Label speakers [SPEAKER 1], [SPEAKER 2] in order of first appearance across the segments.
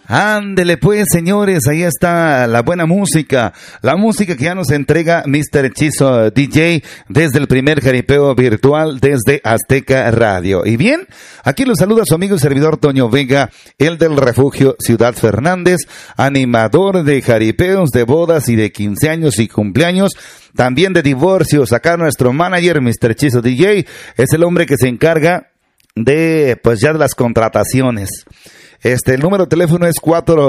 [SPEAKER 1] Ándele pues, señores, ahí está la buena música, la música que ya nos entrega Mr. Chizo DJ desde el primer jaripeo virtual desde Azteca Radio. Y bien, aquí los saluda su amigo y servidor Toño Vega, el del Refugio Ciudad Fernández, animador de jaripeos, de bodas y de 15 años y cumpleaños, también de divorcios. Acá nuestro manager, Mr. Chizo DJ, es el hombre que se encarga de, pues ya de las contrataciones. El número de teléfono es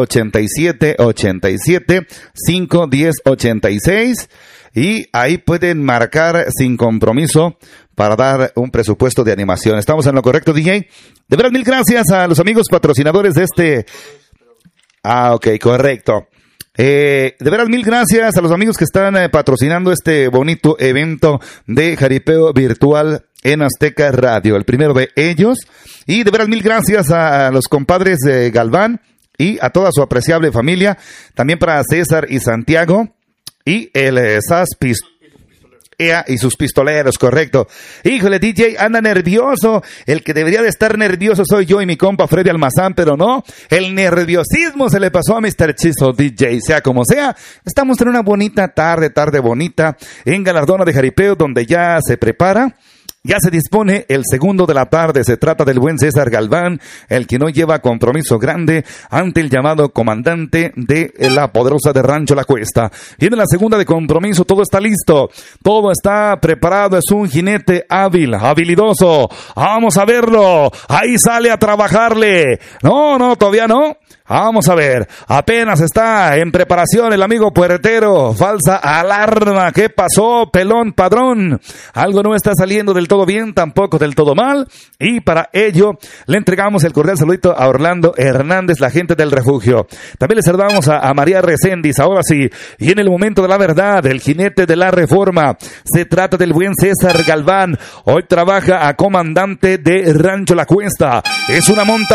[SPEAKER 1] 487-87-510-86 y ahí pueden marcar sin compromiso para dar un presupuesto de animación. ¿Estamos en lo correcto, DJ? De verdad, mil gracias a los amigos patrocinadores de este... ok, correcto. De veras, mil gracias a los amigos que están patrocinando este bonito evento de jaripeo virtual en Azteca Radio, el primero de ellos. Y de veras, mil gracias a los compadres de Galván y a toda su apreciable familia. También para César y Santiago y el SAS y sus pistoleros, correcto. Híjole, DJ, anda nervioso. El que debería de estar nervioso soy yo y mi compa Freddy Almazán, pero no. El nerviosismo se le pasó a Mr. Chizo DJ. Sea como sea, estamos en una bonita tarde bonita, en Galardona de Jaripeo, donde ya se prepara. Ya se dispone el segundo de la tarde. Se trata del buen César Galván, el que no lleva compromiso grande ante el llamado comandante de la poderosa de Rancho La Cuesta. Viene la segunda de compromiso, todo está listo, todo está preparado, es un jinete hábil, habilidoso. Vamos a verlo, ahí sale a trabajarle. No, todavía no. Vamos a ver, apenas está en preparación el amigo puertero. Falsa alarma, ¿qué pasó, pelón padrón? Algo no está saliendo del todo bien, tampoco del todo mal, y para ello le entregamos el cordial saludito a Orlando Hernández, la gente del refugio. También le saludamos a María Recendis, ahora sí, y en el momento de la verdad, el jinete de la reforma. Se trata del buen César Galván, hoy trabaja a comandante de Rancho La Cuesta. Es una monta